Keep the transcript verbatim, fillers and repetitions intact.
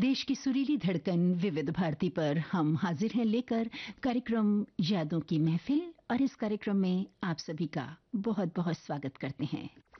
देश की सुरीली धड़कन विविध भारती पर हम हाजिर हैं लेकर कार्यक्रम यादों की महफिल, और इस कार्यक्रम में आप सभी का बहुत बहुत स्वागत करते हैं।